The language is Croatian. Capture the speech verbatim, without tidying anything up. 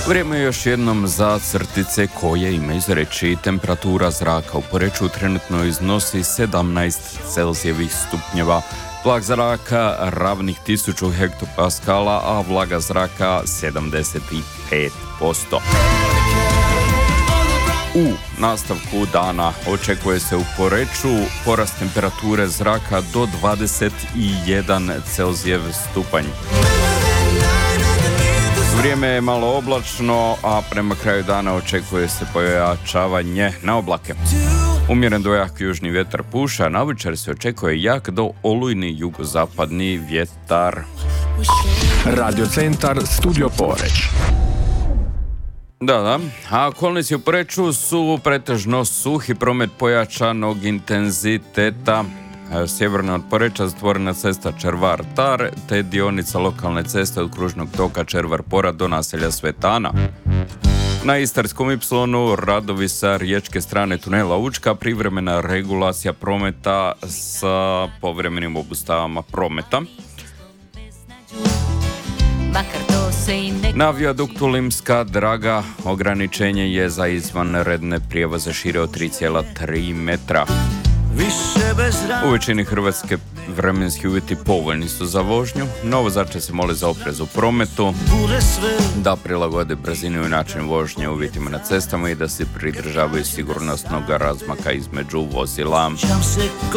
Vrijeme još jednom za crtice koje ima izreći. Temperatura zraka u Poreču trenutno iznosi sedamnaest Celzijevih stupnjeva. Tlak zraka ravnih tisuću hektopaskala, a vlaga zraka sedamdeset pet posto. U nastavku dana očekuje se u Poreču porast temperature zraka do dvadeset jedan Celzijev stupanj. Vrijeme je malo oblačno, a prema kraju dana očekuje se pojačavanje na oblake. Umjeren do jak južni vjetar puša, navečer se očekuje jak do olujni jugozapadni vjetar. Radio centar Studio Poreč. Da, da. A okolnici u Poreču su pretežno suhi, promet pojačanog intenziteta. Sjeverno od Poreča zatvorena cesta Červar-Tar, te dionica lokalne ceste od kružnog toka Červar-Pora do naselja Svetana. Na Istarskom ipsilonu radovi sa riječke strane tunela Učka, privremena regulacija prometa sa povremenim obustavama prometa. Na vijaduktu Limska Draga ograničenje je za izvanredne prijevoze šire od tri zarez tri metra. U većini Hrvatske vremenski uvjeti povoljni su za vožnju, no vozače se mole za oprez u prometu, da prilagode brzinu i način vožnje uvjetima na cestama i da se pridržavaju sigurnosnog razmaka između vozila.